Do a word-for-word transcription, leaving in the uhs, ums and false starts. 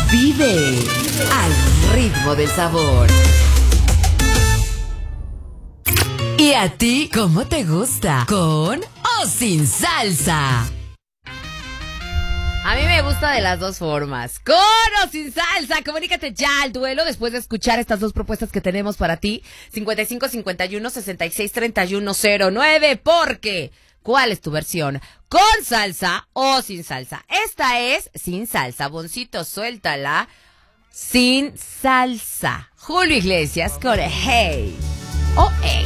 Vive al ritmo del sabor. ¿Y a ti cómo te gusta? ¿Con o sin salsa? A mí me gusta de las dos formas. Con o sin salsa. Comunícate ya al duelo después de escuchar estas dos propuestas que tenemos para ti. cincuenta y cinco cincuenta y uno sesenta y seis treinta y uno cero nueve. Porque, ¿cuál es tu versión? ¿Con salsa o sin salsa? Esta es sin salsa. Boncito, suéltala. Sin salsa. Julio Iglesias con Hey. O Hey.